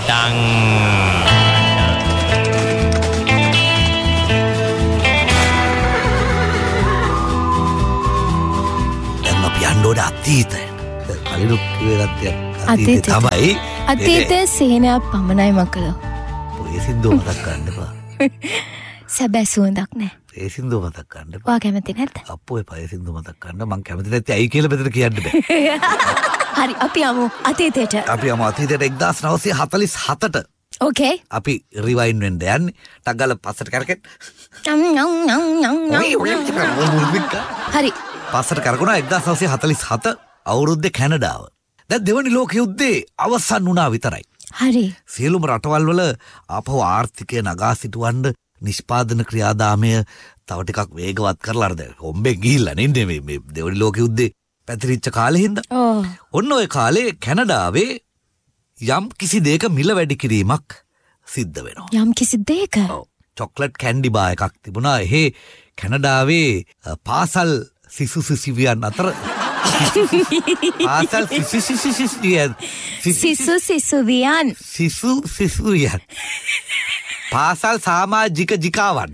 පටන් දැන් අපි යන්න ඕනේ අතීතයට. කලිනුත් කිව්වේ අතීතය තමයි. අතීතයේ සිහිනයක් පමණයි මකලෝ. ඔය සින්දුව මතක් කරන්න එපා. සැබෑ සුවඳක් නෑ. ඒ සින්දුව මතක් කරන්න එපා. ඔයා කැමති නැද්ද? අප්පෝ එපා ඒ සින්දුව මතක් කරන්න. මං කැමති නැත්තේ ඇයි කියලා මෙතන කියන්න බෑ. හරි අපි යමු අතීතයට. අපි යමු අතීතයට 1947ට. ඕකේ. අපි රිවයින් වෙන්න යන්නේ. ටක් ගාලා පස්සට කරකෙත්. හරි. පස්සට කරකුණා 1947 අවුරුද්දේ කැනඩාව. දැන් දෙවනි ලෝක යුද්ධේ අවසන් වුණා විතරයි. හරි. සියලුම රටවල් වල ආපහු ආර්ථිකය නගා සිටවන්න නිෂ්පාදන ක්‍රියාදාමය තව ටිකක් වේගවත් කරලා අර දැන් හොම්බෙන් ගිහිල්ලා නේ මේ දෙවනි ලෝක යුද්ධේ පැතිරිච්ච කාලේ හින්දා. ඔන්න ඔය කාලේ කැනඩාවේ යම් කිසි දෙයක මිල වැඩි කිරීමක් සිද්ධ වෙනවා. යම් කිසි දෙයක. ඔව්. චොක්ලට් කැන්ඩි බා එකක් තිබුණා. එහෙ කැනඩාවේ පාසල් සිසු සිසුවියන් අතර පාසල් සිසුවියන් පාසල් සමාජික ජිකාවන්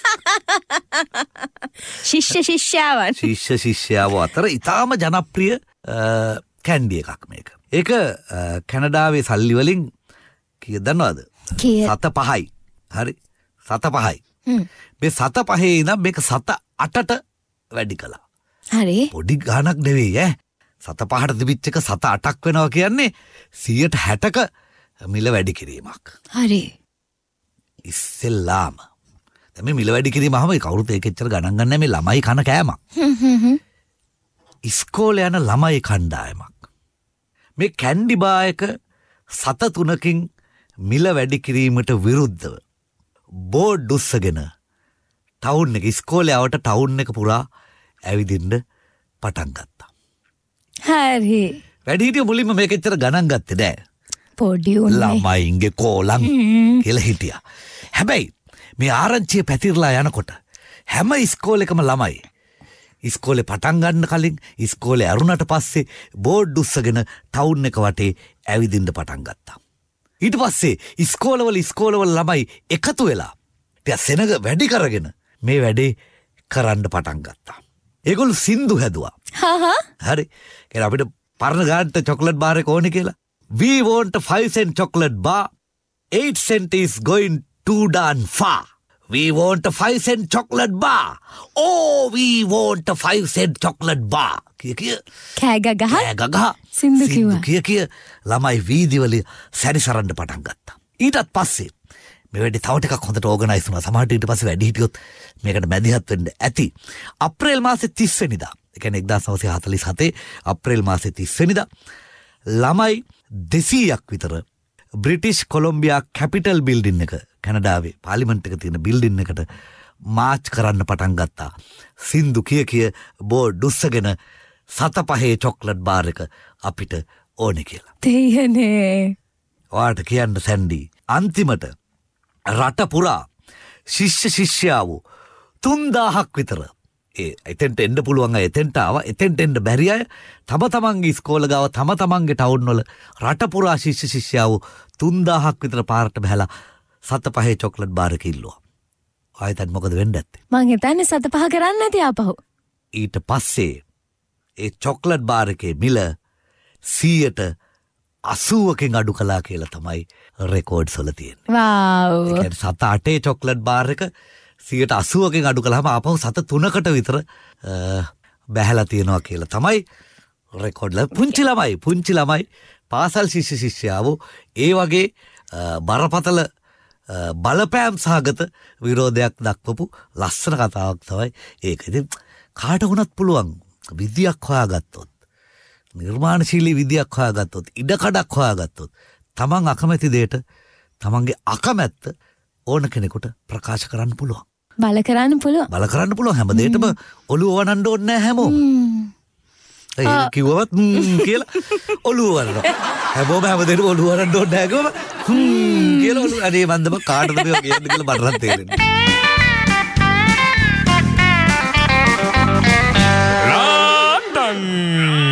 ශිෂ්‍ය ශිෂ්‍යාව අතර ඉතාම ජනප්‍රිය කැන්ඩි එකක් මේක. ඒක කැනඩාවේ සල්ලි වලින් කීයද දන්නවද? 7.5යි. හරි. 7.5යි. මේ 7.5 ඉඳන් මේක 7.8ට වැඩි කළා. හරි. පොඩි ගාණක් නෙවෙයි ඈ. 7.5ට තිබිච්ච එක 7.8ක් වෙනවා කියන්නේ 60%ක මිල වැඩි කිරීමක්. හරි. ඉස්සෙල්ලාම දැන් මේ මිල වැඩි කිරීමම කවුරුත් ඒක එච්චර ගණන් ගන්නෑ මේ ළමයි කන කෑමක්. ඉස්කෝලේ යන ළමයි කණ්ඩායමක්. මේ කැන්ඩි බා එක 7.3කින් මිල වැඩි කිරීමට විරුද්ධව බෝඩ් උස්සගෙන ටවුන් එක ඉස්කෝලේ ආවට ටවුන් එක පුරා ඇවිදින්න පටන් ගත්තා. හරි. වැඩිහිටියෝ මුලින්ම මේක එච්චර ගණන් ගත්තේ නෑ. පොඩි උන්නේ. ළමයින්ගේ කෝලම් කියලා හිටියා. හැබැයි මේ ආරංචිය පැතිරලා යනකොට හැම ඉස්කෝලේකම ළමයි ඉස්කෝලේ පටන් ගන්න කලින් ඉස්කෝලේ ඇරුණට පස්සේ බෝඩ් උස්සගෙන ටවුන් එක වටේ ඇවිදින්න පටන් ගත්තා. ඊට පස්සේ ඉස්කෝලවල ළමයි එකතු වෙලා ටික සෙනග වැඩි කරගෙන මේ වැඩේ කරන්න පටන් ගත්තා. ඒගොල්ලෝ සින්දු හැදුවා. හරි. කියලා අපිට පරණ ගානට චොක්ලට් බාර් එක ඕනේ කියලා. We want a 5 cent chocolate bar. 8 cent is going too darn far. We want a 5 cent chocolate bar. Oh, we want a 5 cent chocolate bar. කිය. කෑගගහ. සින්දු කිය. ළමයි වීදිවල සැරිසරන්න පටන් ගත්තා. ඊටත් පස්සේ මේ වැඩි තව ටිකක් හොඳට ඕගනයිස් වුණා. සමහරට ඊට පස්සේ වැඩි හිටියොත් මේකට මැදිහත් වෙන්න ඇති. අප්‍රේල් මාසේ 30 වෙනිදා. ඒ කියන්නේ 1947 අප්‍රේල් මාසේ 30 වෙනිදා ළමයි 200ක් විතර බ්‍රිටිෂ් කොලොම්බියා කැපිටල් බිල්ඩින් එක කැනඩාවේ පාර්ලිමේන්තු එක තියෙන බිල්ඩින් එකට මාච් කරන්න පටන් ගත්තා. සින්දු කිය බෝඩ් උස්සගෙන 7.5 චොක්ලට් බාර් එක අපිට ඕනේ කියලා. දෙයනේ. ඔයාට කියන්න සැන්ඩි අන්තිමට රට පුරා ශිෂ්‍ය ශිෂ්‍යාවෝ 3000ක් විතර එතෙන්ට එන්න පුළුවන් අය එතෙන්ට ආවා. එතෙන්ට එන්න බැරි අය තම තමන්ගේ ඉස්කෝල ගාව තම තමන්ගේ ටවුන් වල රට පුරා ශිෂ්‍ය ශිෂ්‍යාවෝ 3000ක් විතර පාරට බහැලා 7.5 චොක්ලට් බාර් එක ඉල්ලුවා. ආයෙත් මොකද වෙන්න ඇත්තේ? මං හිතන්නේ 7.5 කරන්න නැති ආපහු. ඊට පස්සේ ඒ චොක්ලට් බාර් එකේ මිල 80%කින් අඩු කළා කියලා තමයි රෙකෝඩ්ස් වල තියෙන්නේ. වව්. ඒ කියන්නේ 7.8 චොක්ලට් බාර් එක 80%කින් අඩු කළාම ආපහු 7.3කට විතර බැහැලා තියෙනවා කියලා තමයි රෙකෝඩ්ල. පුංචි ළමයි පාසල් ශිෂ්‍ය ශිෂ්‍යාවෝ ඒ වගේ බරපතල බලපෑම් සහගත විරෝධයක් දක්වපු ලස්සන කතාවක් තමයි ඒක. ඉතින් කාට වුණත් පුළුවන් විදියක් හොයාගත්තොත්, නිර්මාණශීලී විදියක් හොයාගත්තොත්, ඉඩකඩක් හොයාගත්තොත් තමන් අකමැති දෙයට තමන්ගේ අකමැත්ත ඕන කෙනෙකුට ප්‍රකාශ කරන්න පුළුවන්. බල කරන්න පුළුවන්. හැම දෙයකම ඔළුව වනන්න ඕනේ නැහැ හැමෝම. ඒ කිව්වවත් කියලා ඔළුව වනනවා. හැමෝම හැම දෙයකම ඔළුව වනන්න ඕනේ නැහැ කිව්වම කියලා ඔළුව අනේ මන්දම කාටද මේ කියන්නේ කියලා මට තේරෙන්නේ.